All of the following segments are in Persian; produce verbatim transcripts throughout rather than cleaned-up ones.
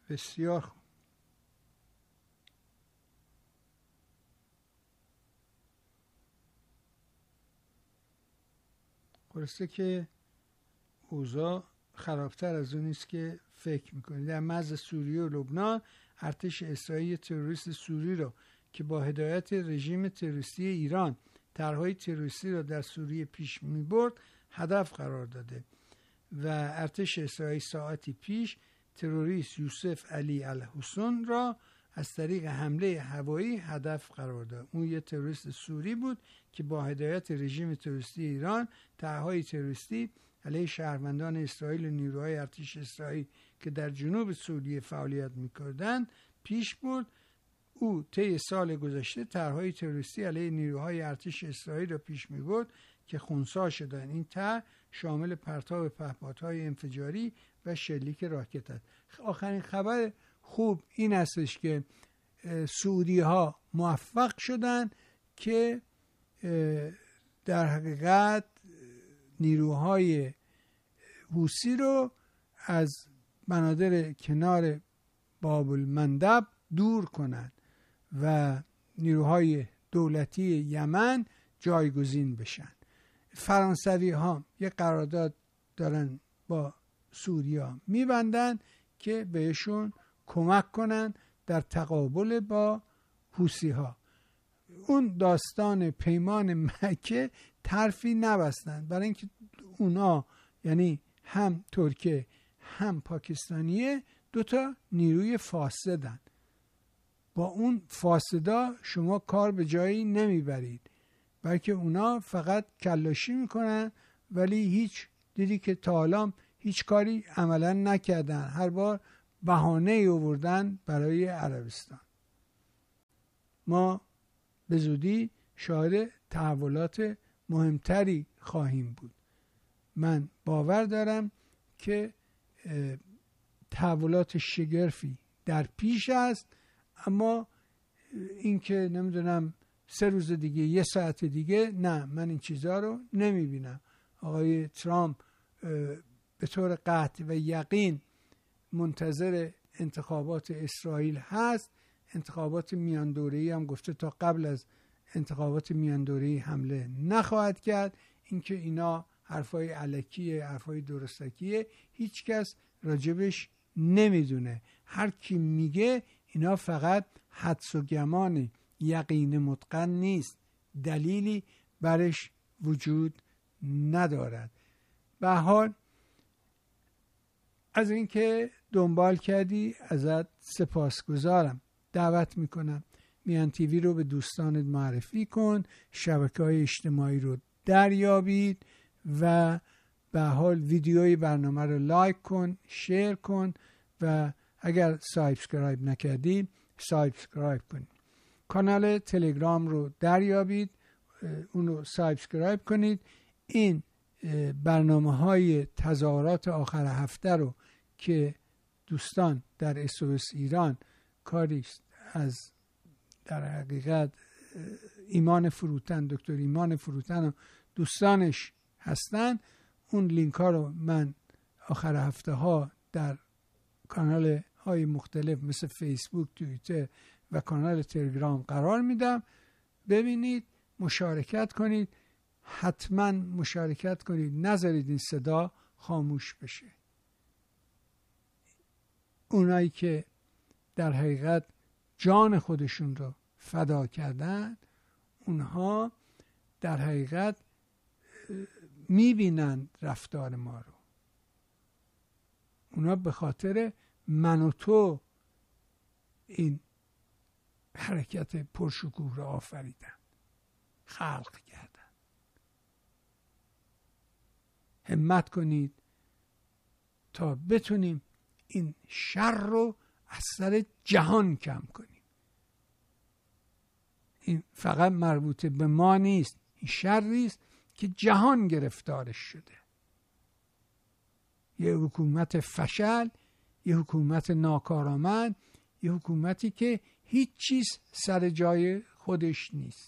بسیار خوب. خلاصه که اوضاع خرابتر از اون است که فکر میکنید. در مرز سوریه و لبنان ارتش اسرائیل تروریست سوری را که با هدایت رژیم تروریستی ایران طرحهای تروریستی را در سوریه پیش میبرد هدف قرار داده و ارتش اسرائیل ساعتی پیش تروریست یوسف علی الحسن را از طریق حمله هوایی هدف قرار داد. اون یه تروریست سوری بود که با هدایت رژیم تروریستی ایران طرحهای تروریستی علیه شهروندان اسرائیل و نیروهای ارتش اسرائیل که در جنوب سوریه فعالیت می‌کردند پیش برد. او طی سال گذشته طرحهای تروریستی علیه نیروهای ارتش اسرائیل را پیش می‌برد که خنثی شدند. این طرح شامل پرتاب پهپادهای انفجاری و شلیک راکت است. آخرین خبر خوب این استش که سعودی‌ها موفق شدند که در حقیقت نیروهای حوثی رو از بنادر کنار باب المندب دور کنند و نیروهای دولتی یمن جایگزین بشن. فرانسوی ها یک قرارداد دارن با سوریا میبندن که بهشون کمک کنن در تقابل با حوثی ها. اون داستان پیمان مکه طرفی نبستن برای اینکه اونا یعنی هم ترکیه هم پاکستانیه دوتا نیروی فاسدن. با اون فاسدا شما کار به جایی نمیبرید، بلکه اونا فقط کلاشی میکنن ولی هیچ دیدی که تا حالا هیچ کاری عملا نکردن، هر بار بهانه آوردن برای عربستان. ما به زودی شاهد تحولات مهمتری خواهیم بود. من باور دارم که تحولات شگرفی در پیش است، اما اینکه نمیدونم سه روز دیگه یه ساعت دیگه، نه، من این چیزها رو نمیبینم. آقای ترامپ به طور قطع و یقین منتظر انتخابات اسرائیل هست. انتخابات میان دوره‌ای هم گفته تا قبل از انتخابات میان دوره‌ای حمله نخواهد کرد. اینکه اینا حرفای الکیه، حرفای درستکیه، هیچ کس راجبش نمیدونه. هر کی میگه اینا فقط حدس و گمان، یقین متقن نیست، دلیلی برش وجود ندارد. به هر حال از اینکه دنبال کردی ازت سپاسگزارم. دعوت میکنم میان تیوی رو به دوستانت معرفی کن، شبکه‌های اجتماعی رو دریابید و به هر حال ویدیوی برنامه رو لایک کن، شیر کن و اگر سابسکرایب نکردی سابسکرایب کن. کانال تلگرام رو دریابید، اون رو سابسکرایب کنید. این برنامه های تظاهرات آخر هفته رو که دوستان در اس او اس ایران کاریست از در حقیقت ایمان فروتن، دکتر ایمان فروتن و دوستانش هستن، اون لینک ها رو من آخر هفته ها در کانال های مختلف مثل فیسبوک، توییتر و کانال تلگرام قرار میدم. ببینید، مشارکت کنید، حتما مشارکت کنید، نذارید این صدا خاموش بشه. اونایی که در حقیقت جان خودشون رو فدا کردن، اونها در حقیقت میبینن رفتار ما رو. اونا به خاطر من و تو این حرکت پرشکوه رو آفریدن، خلق کردن. همت کنید تا بتونیم این شر رو از سر جهان کم کنیم. این فقط مربوط به ما نیست، این شری است که جهان گرفتارش شده. یه حکومت فشل، یه حکومت ناکارآمد، یه حکومتی که هیچ چیز سر جای خودش نیست.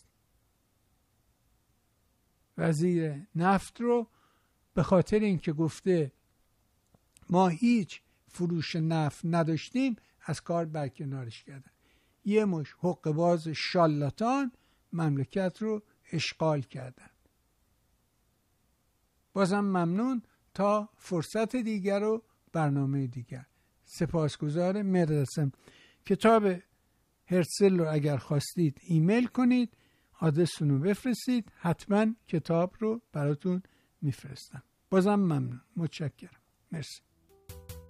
وزیر نفت رو به خاطر اینکه گفته ما هیچ فروش نفت نداشتیم از کار برکنارش کردن. یه مش حقه‌باز شالاتان مملکت رو اشغال کردن. بازم ممنون تا فرصت دیگر و برنامه دیگر. سپاسگزار مردسم. کتاب هرتزل رو اگر خواستید ایمیل کنید، آدرستون رو بفرستید، حتما کتاب رو براتون میفرستم. بازم ممنون، متشکرم، مرسی.